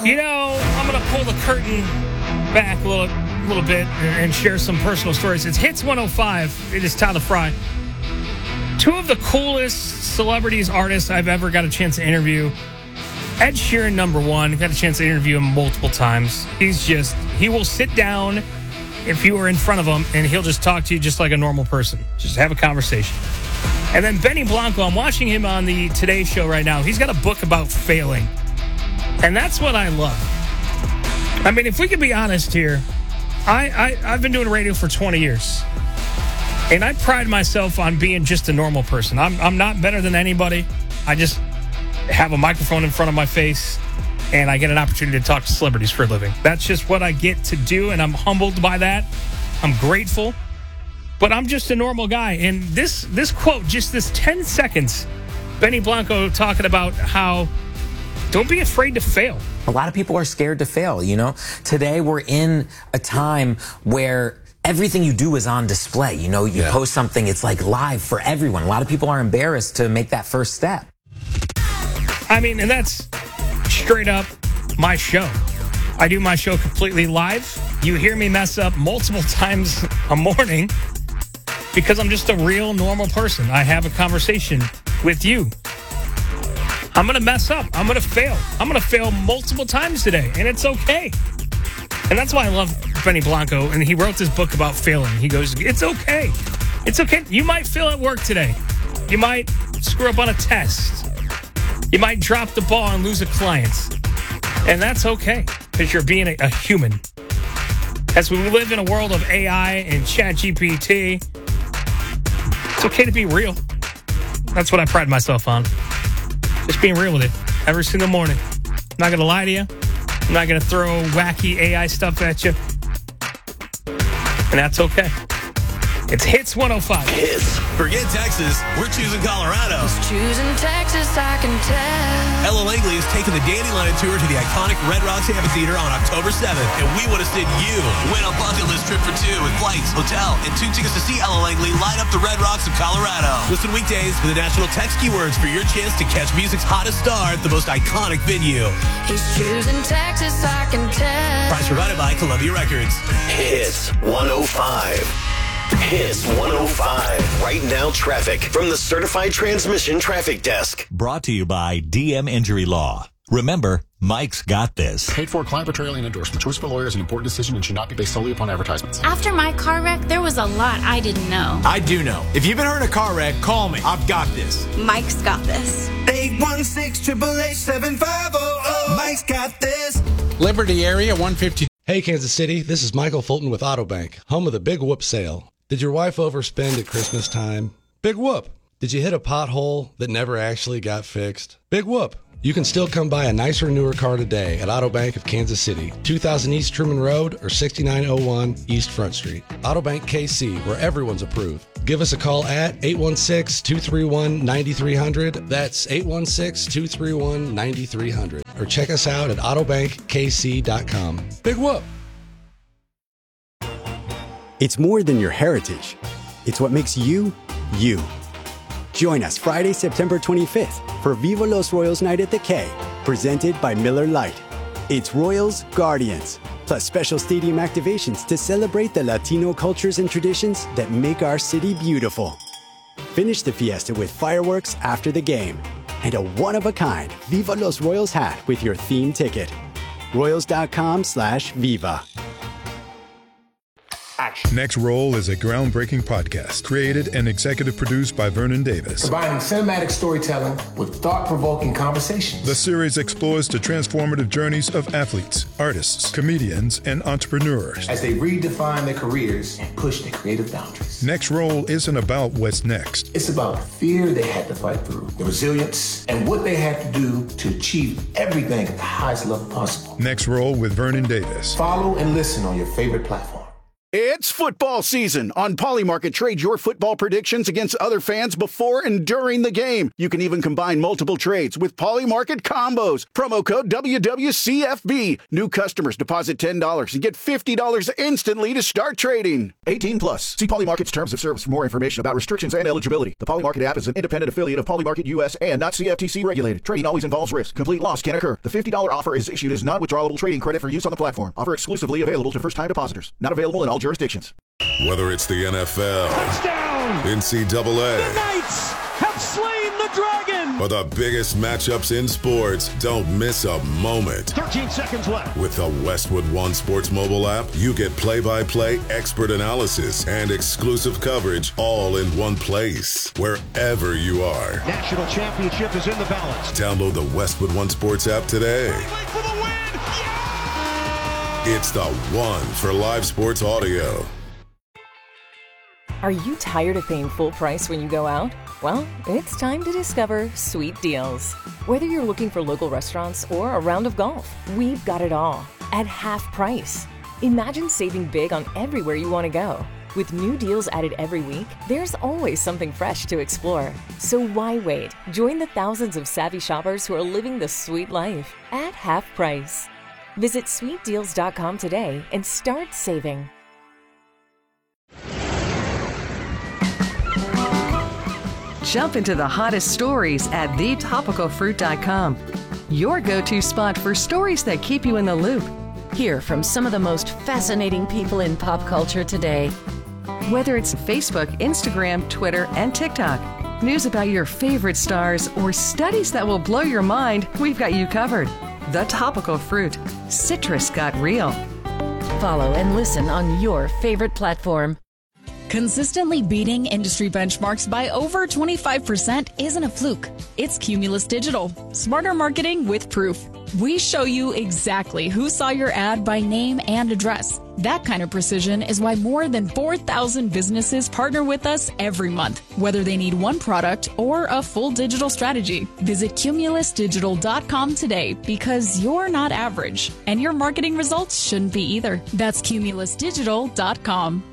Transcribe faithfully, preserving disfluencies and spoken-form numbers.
You know, I'm going to pull the curtain back a little, little bit and, and share some personal stories. It's Hits one oh five. It is Tyler Fry. Two of the coolest celebrities, artists I've ever got a chance to interview. Ed Sheeran, number one. Got a chance to interview him multiple times. He's just, he will sit down if you are in front of him, and he'll just talk to you just like a normal person. Just have a conversation. And then Benny Blanco, I'm watching him on the Today Show right now. He's got a book about failing. And that's what I love. I mean, if we could be honest here, I, I, I've been doing radio for twenty years. And I pride myself on being just a normal person. I'm, I'm not better than anybody. I just have a microphone in front of my face, and I get an opportunity to talk to celebrities for a living. That's just what I get to do, and I'm humbled by that. I'm grateful. But I'm just a normal guy. And this this quote, just this ten seconds, Benny Blanco talking about how don't be afraid to fail. A lot of people are scared to fail, you know? Today we're in a time where everything you do is on display. You know, you yeah. post something, it's like live for everyone. A lot of people are embarrassed to make that first step. I mean, and that's straight up my show. I do my show completely live. You hear me mess up multiple times a morning because I'm just a real normal person. I have a conversation with you. I'm going to mess up. I'm going to fail. I'm going to fail multiple times today, and it's okay. And that's why I love Benny Blanco, and he wrote this book about failing. He goes, it's okay. It's okay. You might fail at work today. You might screw up on a test. You might drop the ball and lose a client. And that's okay, because you're being a, a human. As we live in a world of A I and Chat G P T, it's okay to be real. That's what I pride myself on. Just being real with it every single morning. I'm not going to lie to you. I'm not going to throw wacky A I stuff at you. And that's okay. It's Hits one oh five. Hits. Forget Texas. We're choosing Colorado. Who's choosing Texas, I can tell. Ella Langley is taking the Dandelion Tour to the iconic Red Rocks Amphitheater on October seventh, and we want to send you win a bucket list trip for two with flights, hotel, and two tickets to see Ella Langley light up the Red Rocks of Colorado. Listen weekdays for the national text keywords for your chance to catch music's hottest star at the most iconic venue. He's choosing Texas, I can tell. Prize provided by Columbia Records. Hits one oh five. Hits one oh five. Right now traffic from the Certified Transmission Traffic Desk. Brought to you by D M Injury Law. Remember, Mike's got this. Paid for client portrayal and endorsement. Choice of a lawyer is an important decision and should not be based solely upon advertisements. After my car wreck, there was a lot I didn't know. I do know. If you've been hurt in a car wreck, call me. I've got this. Mike's got this. eight one six, eight eight eight, seven five zero zero. Mike's got this. Liberty area, one fifty. Hey, Kansas City. This is Michael Fulton with Autobank, home of the Big Whoop sale. Did your wife overspend at Christmas time? Big whoop. Did you hit a pothole that never actually got fixed? Big whoop. You can still come buy a nicer, newer car today at Autobank of Kansas City, two thousand East Truman Road or sixty-nine oh one East Front Street. Autobank K C, where everyone's approved. Give us a call at eight one six, two three one, nine three zero zero. That's eight one six, two three one, nine three zero zero. Or check us out at autobank k c dot com. Big whoop. It's more than your heritage. It's what makes you, you. Join us Friday, September twenty-fifth for Viva Los Royals Night at the K, presented by Miller Lite. It's Royals Guardians, plus special stadium activations to celebrate the Latino cultures and traditions that make our city beautiful. Finish the fiesta with fireworks after the game and a one-of-a-kind Viva Los Royals hat with your theme ticket. Royals.com slash Viva. Next Roll is a groundbreaking podcast created and executive produced by Vernon Davis. Combining cinematic storytelling with thought-provoking conversations. The series explores the transformative journeys of athletes, artists, comedians, and entrepreneurs as they redefine their careers and push their creative boundaries. Next Roll isn't about what's next. It's about the fear they had to fight through, the resilience, and what they had to do to achieve everything at the highest level possible. Next Roll with Vernon Davis. Follow and listen on your favorite platform. It's football season. On Polymarket, trade your football predictions against other fans before and during the game. You can even combine multiple trades with Polymarket combos. Promo code W W C F B. New customers deposit ten dollars and get fifty dollars instantly to start trading. eighteen plus. See Polymarket's terms of service for more information about restrictions and eligibility. The Polymarket app is an independent affiliate of Polymarket U S and not C F T C regulated. Trading always involves risk. Complete loss can occur. The fifty dollars offer is issued as non-withdrawable trading credit for use on the platform. Offer exclusively available to first-time depositors. Not available in all jurisdictions. Whether it's the N F L, touchdown, N C double A, the Knights have slain the dragon, or the biggest matchups in sports, don't miss a moment. thirteen seconds left. With the Westwood One Sports mobile app, you get play-by-play expert analysis and exclusive coverage all in one place, wherever you are. National championship is in the balance. Download the Westwood One Sports app today. For the win. It's the one for live sports audio. Are you tired of paying full price when you go out? Well, it's time to discover Sweet Deals. Whether you're looking for local restaurants or a round of golf, we've got it all at half price. Imagine saving big on everywhere you want to go. With new deals added every week, there's always something fresh to explore. So why wait? Join the thousands of savvy shoppers who are living the sweet life at half price. Visit sweet deals dot com today and start saving. Jump into the hottest stories at the topical fruit dot com. Your go-to spot for stories that keep you in the loop. Hear from some of the most fascinating people in pop culture today. Whether it's Facebook, Instagram, Twitter, and TikTok, news about your favorite stars, or studies that will blow your mind, we've got you covered. The Topical Fruit. Citrus got real. Follow and listen on your favorite platform. Consistently beating industry benchmarks by over twenty-five percent isn't a fluke. It's Cumulus Digital. Smarter marketing with proof. We show you exactly who saw your ad by name and address. That kind of precision is why more than four thousand businesses partner with us every month, whether they need one product or a full digital strategy. Visit cumulus digital dot com today because you're not average, and your marketing results shouldn't be either. That's cumulus digital dot com.